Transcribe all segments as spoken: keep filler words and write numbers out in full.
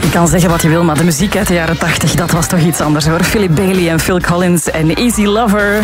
Je kan zeggen wat je wil, maar de muziek uit de jaren tachtig, dat was toch iets anders hoor. Philip Bailey en Phil Collins en Easy Lover.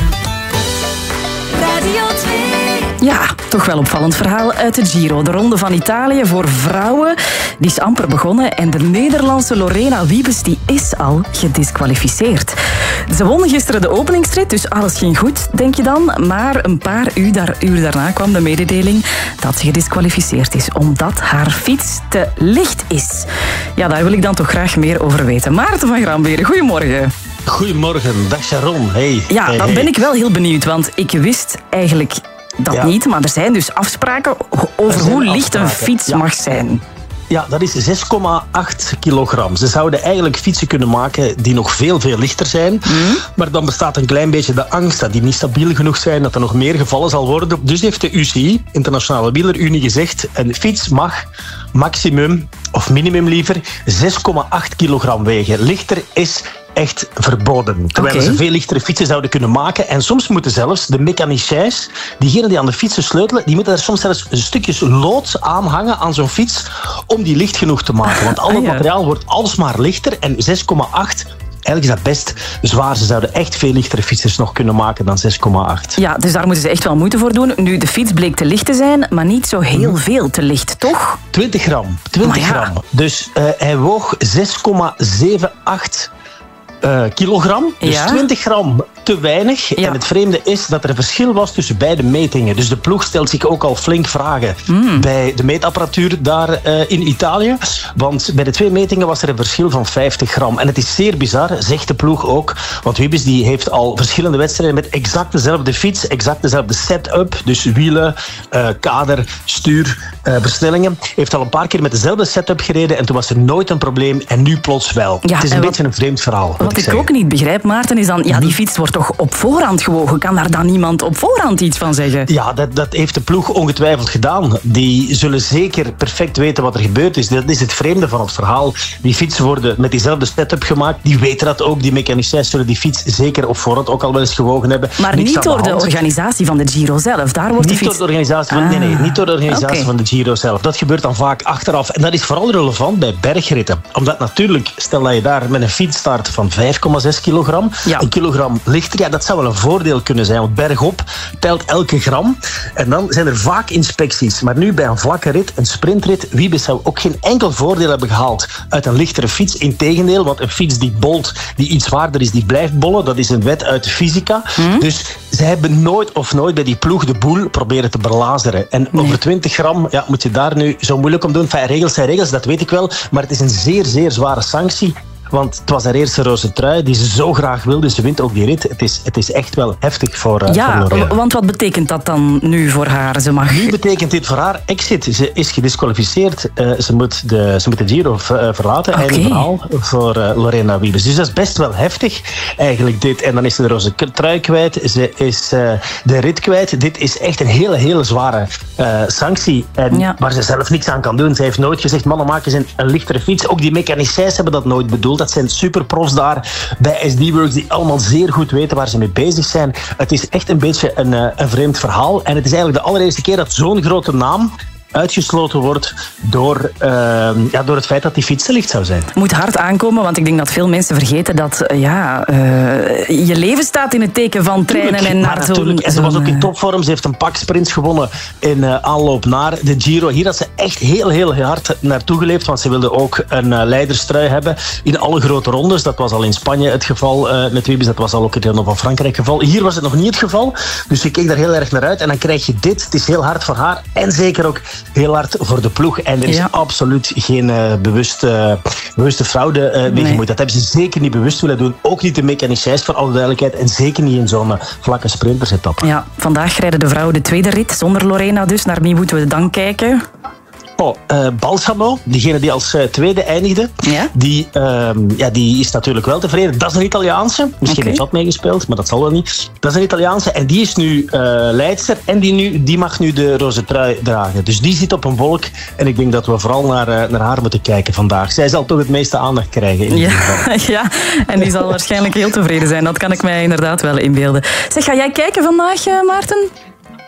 Radio twee. Ja, toch wel opvallend verhaal uit de Giro. De Ronde van Italië voor vrouwen, die is amper begonnen. En de Nederlandse Lorena Wiebes, die is al gedisqualificeerd. Ze won gisteren de openingsrit, dus alles ging goed, denk je dan. Maar een paar uur, daar, uur daarna kwam de mededeling dat ze gedisqualificeerd is, omdat haar fiets te licht is. Ja, daar wil ik dan toch graag meer over weten. Maarten van Gramberen, goedemorgen. Goedemorgen, dag Sharon. Hey. Ja, hey, dan hey. ben ik wel heel benieuwd, want ik wist eigenlijk dat ja. niet, maar er zijn dus afspraken over zijn hoe licht afspraken. een fiets Ja. mag zijn. Ja, dat is zes komma acht kilogram. Ze zouden eigenlijk fietsen kunnen maken die nog veel, veel lichter zijn. Mm. Maar dan bestaat een klein beetje de angst dat die niet stabiel genoeg zijn, dat er nog meer gevallen zal worden. Dus heeft de U C I, Internationale Wielerunie, gezegd, een fiets mag maximum, of minimum liever, zes komma acht kilogram wegen. Lichter is echt verboden. Terwijl Okay. ze veel lichtere fietsen zouden kunnen maken. En soms moeten zelfs de mechaniciens, diegenen die aan de fietsen sleutelen, die moeten er soms zelfs stukjes lood aan hangen aan zo'n fiets om die licht genoeg te maken. Want al het Ah, ja. materiaal wordt alsmaar lichter en zes komma acht... Eigenlijk is dat best zwaar. Ze zouden echt veel lichtere fietsers nog kunnen maken dan zes komma acht. Ja, dus daar moeten ze echt wel moeite voor doen. Nu, de fiets bleek te licht te zijn, maar niet zo heel veel te licht, toch? twintig gram. twintig Maar ja. gram. Dus uh, hij woog zes komma zevenentachtig uh, kilogram. Dus Ja. twintig gram te weinig. Ja. En het vreemde is dat er een verschil was tussen beide metingen. Dus de ploeg stelt zich ook al flink vragen Mm. bij de meetapparatuur daar uh, in Italië. Want bij de twee metingen was er een verschil van vijftig gram. En het is zeer bizar, zegt de ploeg ook. Want Wiebes die heeft al verschillende wedstrijden met exact dezelfde fiets, exact dezelfde setup. Dus wielen, uh, kader, stuur, uh, versnellingen. Heeft al een paar keer met dezelfde setup gereden en toen was er nooit een probleem. En nu plots wel. Ja, het is een en wat- beetje een vreemd verhaal. Wat ik zeg. ook niet begrijp, Maarten, is dan, ja, die fiets wordt toch op voorhand gewogen? Kan daar dan niemand op voorhand iets van zeggen? Ja, dat, dat heeft de ploeg ongetwijfeld gedaan. Die zullen zeker perfect weten wat er gebeurd is. Dat is het vreemde van het verhaal. Die fietsen worden met diezelfde setup gemaakt. Die weten dat ook. Die mechaniciens zullen die fiets zeker op voorhand ook al wel eens gewogen hebben. Maar Niks niet aan door de hand. organisatie van de Giro zelf. Daar wordt de Niet door fiets... de organisatie van, nee, nee, Ah, niet door de organisatie oké. van de Giro zelf. Dat gebeurt dan vaak achteraf. En dat is vooral relevant bij bergritten. Omdat natuurlijk, stel dat je daar met een fiets start van vijf komma zes kilogram, Ja. een kilogram lichter, ja, dat zou wel een voordeel kunnen zijn. Want bergop telt elke gram. En dan zijn er vaak inspecties. Maar nu bij een vlakke rit, een sprintrit, Wiebes zou ook geen enkel voordeel hebben gehaald uit een lichtere fiets. Integendeel, want een fiets die bolt, die iets zwaarder is, die blijft bollen. Dat is een wet uit de fysica. Hm? Dus ze hebben nooit of nooit bij die ploeg de boel proberen te belazeren. En Nee. over twintig gram ja, moet je daar nu zo moeilijk om doen. Enfin, regels zijn regels, dat weet ik wel. Maar het is een zeer, zeer zware sanctie. Want het was haar eerste roze trui die ze zo graag wilde. Ze wint ook die rit. Het is, het is echt wel heftig voor, uh, voor Ja, Lorena. want wat betekent dat dan nu voor haar? Ze mag... Nu betekent dit voor haar exit. Ze is gedisqualificeerd. Uh, ze, moet de, ze moet de Giro uh, verlaten. Oké. Einde verhaal voor uh, Lorena Wiebes. Dus dat is best wel heftig, eigenlijk dit. En dan is ze de roze trui kwijt. Ze is uh, de rit kwijt. Dit is echt een hele, hele zware uh, sanctie. En Ja. waar ze zelf niks aan kan doen. Ze heeft nooit gezegd, mannen maken ze een, een lichtere fiets. Ook die mechaniciens hebben dat nooit bedoeld. Dat zijn superprofs daar bij S D-Works die allemaal zeer goed weten waar ze mee bezig zijn. Het is echt een beetje een, uh, een vreemd verhaal. En het is eigenlijk de allereerste keer dat zo'n grote naam uitgesloten wordt door, uh, ja, door het feit dat die fiets te licht zou zijn. moet hard aankomen, want ik denk dat veel mensen vergeten dat uh, ja, uh, je leven staat in het teken van trainen Tuurlijk, en maar naar natuurlijk. zo'n... En ze was ook in zo'n, topvorm. Ze heeft een pak sprints gewonnen in uh, aanloop naar de Giro. Hier had ze echt heel, heel hard naartoe geleefd, want ze wilde ook een uh, leiderstrui hebben in alle grote rondes. Dat was al in Spanje het geval uh, met Wiebes. Dat was al ook in de Ronde van Frankrijk het geval. Hier was het nog niet het geval. Dus ik keek daar heel erg naar uit. En dan krijg je dit. Het is heel hard voor haar en zeker ook heel hard voor de ploeg. En er is Ja. absoluut geen uh, bewuste, bewuste fraude uh, mee Nee. gemoeid. Dat hebben ze zeker niet bewust willen doen. Ook niet de mechaniciens, voor alle duidelijkheid. En zeker niet in zo'n uh, vlakke sprintersetappe. Ja, vandaag rijden de vrouwen de tweede rit, zonder Lorena dus. Naar wie moeten we dan kijken? Oh, uh, Balsamo, diegene die als uh, tweede eindigde, Ja? die, uh, ja, die is natuurlijk wel tevreden. Dat is een Italiaanse. Misschien Oké. heeft dat meegespeeld, maar dat zal wel niet. Dat is een Italiaanse en die is nu uh, leidster en die, nu, die mag nu de roze trui dragen. Dus die zit op een wolk en ik denk dat we vooral naar, uh, naar haar moeten kijken vandaag. Zij zal toch het meeste aandacht krijgen in ieder geval. Ja, ja, en die zal waarschijnlijk heel tevreden zijn. Dat kan ik mij inderdaad wel inbeelden. Zeg, ga jij kijken vandaag, uh, Maarten?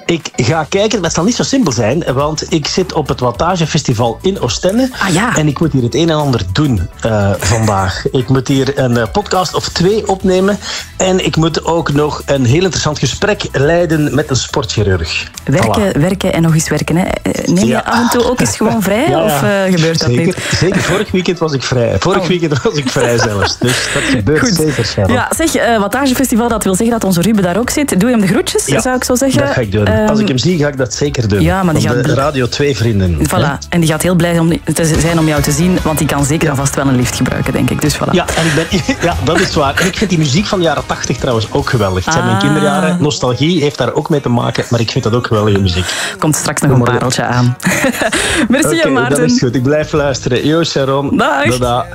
Ik ga kijken, dat zal niet zo simpel zijn, want ik zit op het Wattagefestival in Oostende. Ah, ja. En ik moet hier het een en ander doen uh, vandaag. Ik moet hier een uh, podcast of twee opnemen. En ik moet ook nog een heel interessant gesprek leiden met een sportchirurg. Werken, voilà. werken en nog eens werken. Hè. Neem je ja. af en toe ook eens gewoon vrij? Ja, ja. Of uh, gebeurt dat zeker, niet? Zeker, vorig weekend was ik vrij. Vorig oh. weekend was ik vrij zelfs. Dus dat gebeurt Goed. zeker. Sharon. Ja, zeg, uh, Wattagefestival, dat wil zeggen dat onze Ruben daar ook zit. Doe hem de groetjes, ja, zou ik zo zeggen. dat ga ik doen. Um, Als ik hem zie, ga ik dat zeker doen. Ja, maar die gaat... de Radio twee vrienden. Voilà. Hè? En die gaat heel blij om te zijn om jou te zien, want die kan zeker en vast wel een lift gebruiken, denk ik. Dus voilà. Ja, en ik ben, ja, dat is waar. En ik vind die muziek van de jaren tachtig trouwens ook geweldig. Het zijn ah. mijn kinderjaren. Nostalgie heeft daar ook mee te maken, maar ik vind dat ook geweldige muziek. Komt straks nog een pareltje aan. Merci, okay, Maarten. Dat is goed. Ik blijf luisteren. Yo, Sharon. Dag. Dada.